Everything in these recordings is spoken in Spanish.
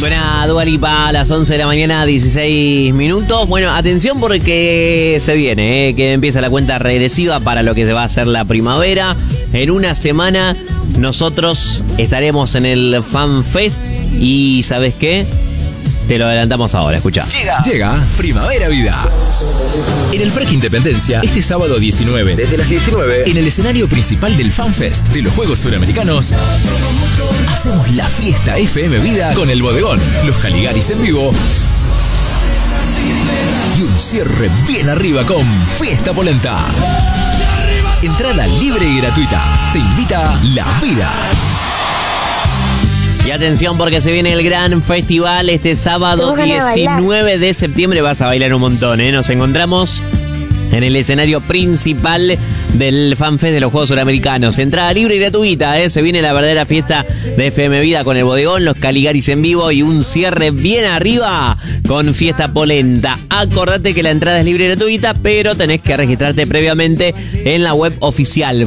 Suena Dua Lipa a las 11 de la mañana, 16 minutos. Bueno, atención porque se viene, que empieza la cuenta regresiva para lo que se va a hacer la primavera. En una semana nosotros estaremos en el Fan Fest y ¿sabes qué? Te lo adelantamos ahora, escuchá. Llega Primavera Vida. En el Parque Independencia, este sábado 19, desde las 19, en el escenario principal del Fan Fest de los Juegos Suramericanos, hacemos la fiesta FM Vida con el Bodegón, los Caligaris en vivo y un cierre bien arriba con Fiesta Polenta. Entrada libre y gratuita. Te invita La Vida. Y atención porque se viene el gran festival este sábado 19 de septiembre. Vas a bailar un montón, ¿eh? Nos encontramos en el escenario principal del FanFest de los Juegos Suramericanos. Entrada libre y gratuita, ¿eh? Se viene la verdadera fiesta de FM Vida con el Bodegón, los Caligaris en vivo y un cierre bien arriba con Fiesta Polenta. Acordate que la entrada es libre y gratuita, pero tenés que registrarte previamente en la web oficial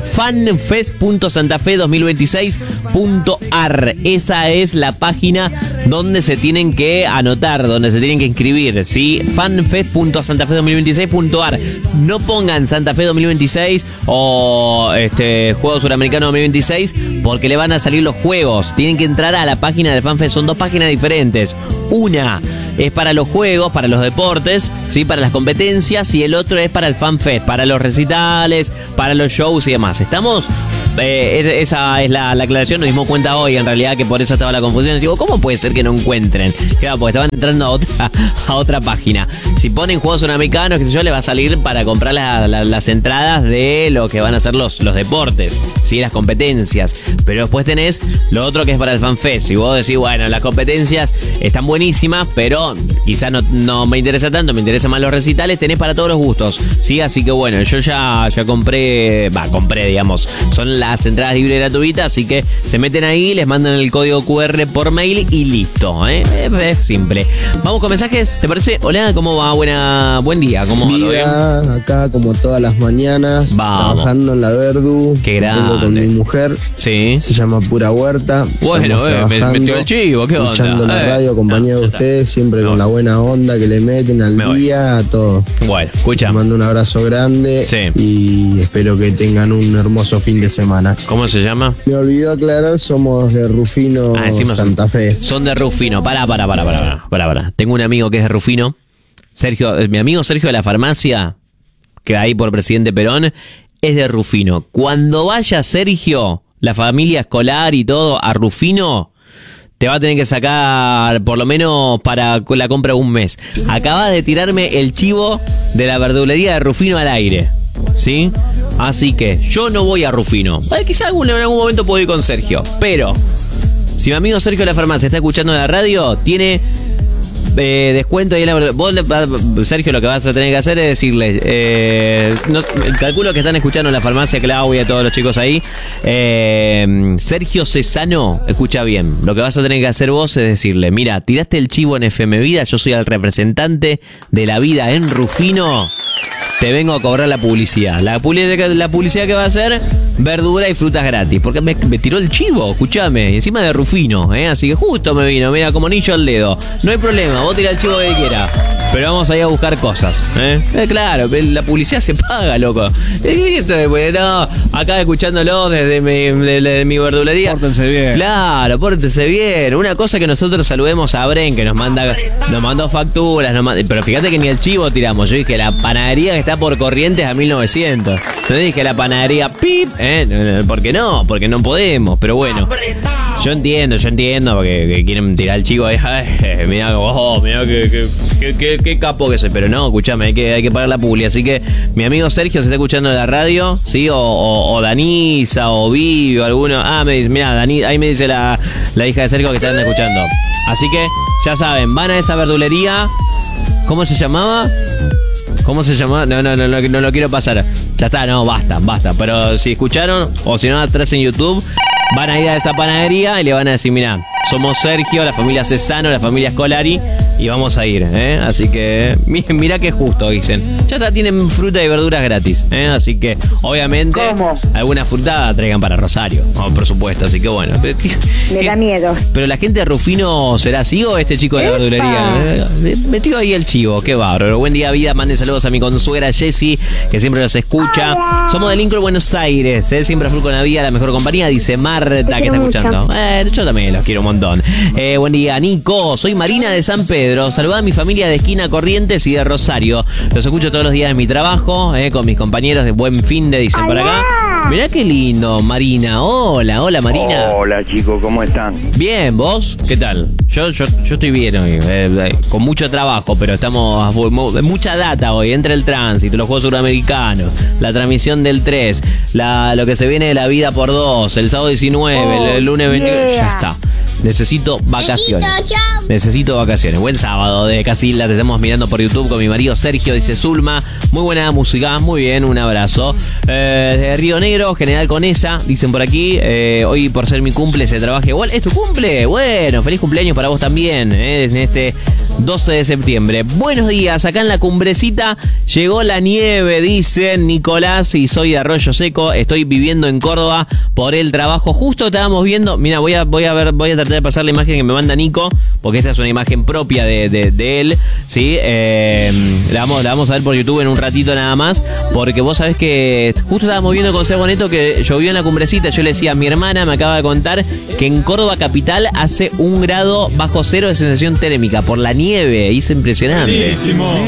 fanfest.santafe2026.ar. Esa es la página donde se tienen que anotar, donde se tienen que inscribir, ¿sí? fanfest.santafe2026.ar. No pongan Santa Fe 2026 o Juegos Suramericanos 2026 porque le van a salir los juegos. Tienen que entrar a la página del FanFest. Son dos páginas diferentes. Una es para los juegos, para los deportes, ¿sí? Para las competencias, y el otro es para el FanFest, para los recitales, para los shows y demás. ¿Estamos? Esa es la aclaración. Nos dimos cuenta hoy, en realidad, que por eso estaba la confusión. Digo, ¿cómo puede ser que no encuentren? Claro, porque estaban entrando a otra página. Si ponen Juegos Suramericanos, qué sé yo, les va a salir para comprar las entradas de lo que van a ser los deportes, ¿sí? Las competencias. Pero después tenés lo otro que es para el FanFest. Si vos decís, bueno, las competencias están buenísimas, pero quizás no me interesa tanto, me interesan más los recitales, tenés para todos los gustos, ¿sí? Así que bueno, yo ya compré, digamos, son las entradas libres y gratuitas, así que se meten ahí, les mandan el código QR por mail y listo, ¿eh? Es simple. Vamos con mensajes, ¿te parece? Hola, ¿cómo va? Buen día, ¿cómo va? Vida, acá como todas las mañanas, trabajando en la Verdu. Qué grande. Con mi mujer, sí. Se llama Pura Huerta. Bueno, me metió el chivo, ¿qué onda? Escuchando la radio, acompañado de ustedes, siempre con la buena onda que le meten al día, a todo. Bueno, escucha. Les mando un abrazo grande, sí. Y espero que tengan un hermoso fin de semana. ¿Cómo se llama? Me olvidó aclarar, somos de Rufino, Santa Fe. Son de Rufino. Pará. Tengo un amigo que es de Rufino. Sergio, mi amigo Sergio de la farmacia, que ahí por Presidente Perón, es de Rufino. Cuando vaya Sergio, la familia escolar y todo, a Rufino, te va a tener que sacar por lo menos para la compra de un mes. Acabas de tirarme el chivo de la verdulería de Rufino al aire, ¿sí? Así que yo no voy a Rufino. Quizá en algún momento puedo ir con Sergio, pero si mi amigo Sergio de la farmacia está escuchando la radio, tiene descuento ahí en la verdad. Vos, Sergio, lo que vas a tener que hacer es decirle, calculo que están escuchando en la farmacia, Claudia y todos los chicos ahí, Sergio Cesano, escucha bien, lo que vas a tener que hacer vos es decirle, mira, tiraste el chivo en FM Vida, yo soy el representante de la vida en Rufino, te vengo a cobrar la publicidad. La publicidad que va a hacer, verdura y frutas gratis. Porque me tiró el chivo, escuchame. Encima de Rufino, así que justo me vino, mira, como anillo al dedo. No hay problema, vos tirá el chivo que quieras. Pero vamos a ir a buscar cosas, claro, la publicidad se paga, loco. No, acá escuchándolo desde mi verdulería. Pórtense bien. Claro, pórtense bien. Una cosa que nosotros saludemos a Bren, que nos mandó facturas, pero fíjate que ni el chivo tiramos. Yo dije la panadería que está por Corrientes a 1900. No dije la panadería pip, ¿por qué no? Porque no podemos, pero bueno. Yo entiendo, porque quieren tirar el chivo ahí. Mirá qué capo que soy. Pero no, escuchame, hay que pagar la publi. Así que mi amigo Sergio se está escuchando de la radio, ¿sí? O Danisa, o Vivi, o alguno. Me dice, mirá, ahí me dice la hija de Sergio que están escuchando. Así que, ya saben, van a esa verdulería. ¿Cómo se llamaba? ¿Cómo se llama? No lo quiero pasar. Ya está, no, basta. Pero si escucharon, o si no, atrás en YouTube, van a ir a esa panadería y le van a decir, mirá, Somos Sergio, la familia Cesano, la familia Scolari y vamos a ir, así que mirá que justo, dicen. Ya tienen fruta y verduras gratis, así que obviamente alguna fruta traigan para Rosario, por supuesto, así que bueno. Me da miedo. Pero la gente de Rufino, ¿será así o este chico de la verdulería? Metió ahí el chivo, qué bárbaro. Buen día, vida, manden saludos a mi consuegra Jessie, que siempre nos escucha. Hola. Somos de Lincoln, Buenos Aires, siempre full con la vida, la mejor compañía, dice Marta, que está escuchando. Yo también los quiero un montón. Buen día, Nico, soy Marina de San Pedro, saludá a mi familia de esquina Corrientes y de Rosario. Los escucho todos los días de mi trabajo, con mis compañeros de Buen Fin de dicen por acá. Mirá qué lindo, Marina. Hola Marina. Hola chicos, ¿cómo están? Bien, ¿vos? ¿Qué tal? Yo estoy bien hoy, con mucho trabajo, pero estamos mucha data hoy, entre el tránsito, los Juegos Suramericanos, la transmisión del 3, lo que se viene de la vida por 2, el sábado 19, el lunes 21, ya está. Necesito vacaciones. Necesito vacaciones. Buen sábado de Casilda. Te estamos mirando por YouTube con mi marido Sergio, dice Zulma. Muy buena música. Muy bien, un abrazo. De Río Negro, General Conesa, dicen por aquí. Hoy por ser mi cumple se trabaja igual. ¿Es tu cumple? Bueno, feliz cumpleaños para vos también. En este 12 de septiembre. Buenos días. Acá en la Cumbrecita llegó la nieve, dicen Nicolás. Y soy de Arroyo Seco. Estoy viviendo en Córdoba por el trabajo. Justo estábamos viendo. Mira, voy a tratar de pasar la imagen que me manda Nico, porque esta es una imagen propia de él, ¿sí? La vamos a ver por YouTube en un ratito nada más, porque vos sabés que justo estábamos viendo con Sebo Neto que llovió en la Cumbrecita. Yo le decía, mi hermana me acaba de contar que en Córdoba capital hace 1 grado bajo cero de sensación térmica por la nieve. Es impresionante.